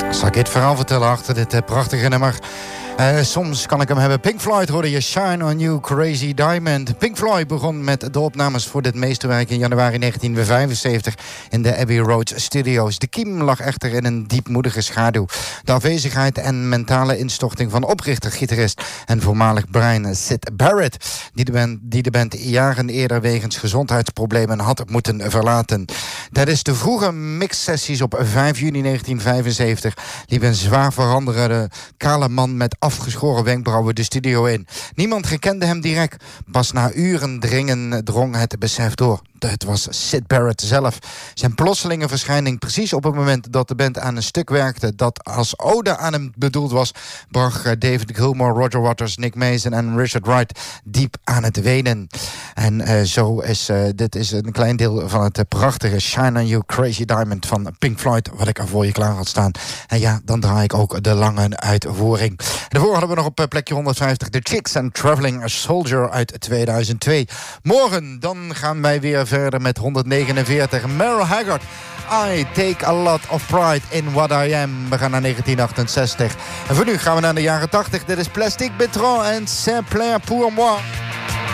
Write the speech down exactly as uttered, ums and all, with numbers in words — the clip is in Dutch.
Zal ik het verhaal vertellen achter dit uh, prachtige nummer? Uh, soms kan ik hem hebben. Pink Floyd hoorde je Shine on You Crazy Diamond. Pink Floyd begon met de opnames voor dit meesterwerk in januari negentien vijfenzeventig in de Abbey Road Studios. De kiem lag echter in een diepmoedige schaduw. De afwezigheid en mentale instorting van oprichter, gitarist en voormalig brein Syd Barrett, die de band, die de band jaren eerder wegens gezondheidsproblemen had moeten verlaten. Tijdens de vroege mixsessies op vijf juni negentien vijfenzeventig liep een zwaar veranderde kale man met afgeschoren wenkbrauwen de studio in. Niemand herkende hem direct. Pas na uren dringen drong het besef door. Het was Syd Barrett zelf. Zijn plotselinge verschijning precies op het moment dat de band aan een stuk werkte dat als ode aan hem bedoeld was, bracht David Gilmour, Roger Waters, Nick Mason en Richard Wright diep aan het wenen. En uh, zo is uh, dit is een klein deel van het uh, prachtige Shine on You Crazy Diamond van Pink Floyd, wat ik er voor je klaar had staan. En ja, dan draai ik ook de lange uitvoering. Daarvoor hadden we nog op plekje honderdvijftig The Chicks and Traveling Soldier uit tweeduizend twee. Morgen dan gaan wij weer verder met honderdnegenenveertig Merle Haggard. I take a lot of pride in what I am. We gaan naar negentien achtenzestig. En voor nu gaan we naar de jaren tachtig. Dit is Plastique Bertrand en C'est plein pour moi.